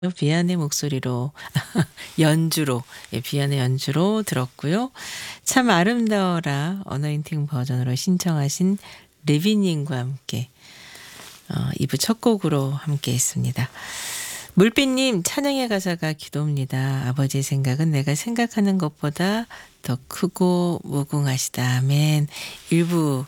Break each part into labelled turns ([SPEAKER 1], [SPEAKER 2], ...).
[SPEAKER 1] 비안의 목소리로 연주로 비안의 연주로 들었고요. 참 아름다워라 어너인팅 버전으로 신청하신 리비님과 함께 2부 첫 곡으로 함께 했습니다. 물빛님 찬양의 가사가 기도입니다. 아버지의 생각은 내가 생각하는 것보다 더 크고 무궁하시다. 아멘. 일부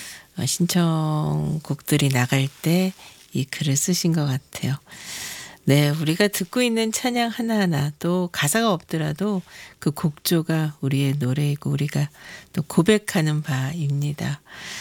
[SPEAKER 1] 신청곡들이 나갈 때 이 글을 쓰신 것 같아요. 네, 우리가 듣고 있는 찬양 하나하나 또 가사가 없더라도 그 곡조가 우리의 노래이고 우리가 또 고백하는 바입니다.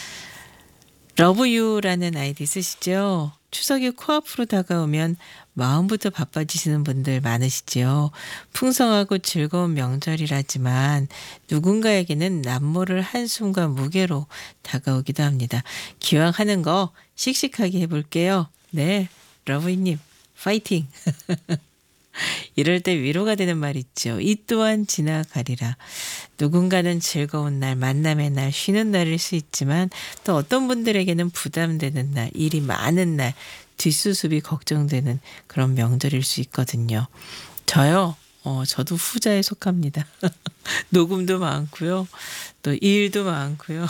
[SPEAKER 1] 러브유라는 아이디 쓰시죠? 추석이 코앞으로 다가오면 마음부터 바빠지시는 분들 많으시죠. 풍성하고 즐거운 명절이라지만 누군가에게는 남모를 한숨과 무게로 다가오기도 합니다. 기왕 하는 거 씩씩하게 해볼게요. 네, 러브이님 파이팅! 이럴 때 위로가 되는 말 있죠. 이 또한 지나가리라. 누군가는 즐거운 날, 만남의 날, 쉬는 날일 수 있지만 또 어떤 분들에게는 부담되는 날, 일이 많은 날, 뒷수습이 걱정되는 그런 명절일 수 있거든요. 저도 후자에 속합니다. 녹음도 많고요. 또 일도 많고요.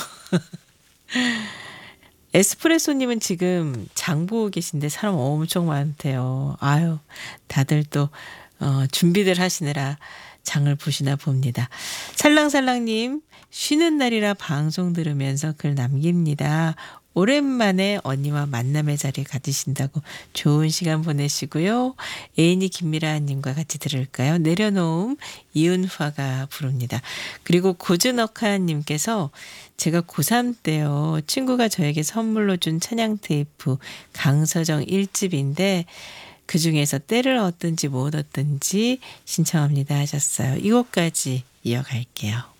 [SPEAKER 1] 에스프레소님은 지금 장 보고 계신데 사람 엄청 많대요. 아유, 다들 또 준비들 하시느라 장을 보시나 봅니다. 살랑살랑님, 쉬는 날이라 방송 들으면서 글 남깁니다. 오랜만에 언니와 만남의 자리 가지신다고 좋은 시간 보내시고요. 애인이 김미라님과 같이 들을까요? 내려놓음 이은화가 부릅니다. 그리고 고즈넉하님께서 제가 고3 때요. 친구가 저에게 선물로 준 찬양 테이프 강서정 1집인데 그중에서 때를 얻든지 못 얻든지 신청합니다 하셨어요. 이곡까지 이어갈게요.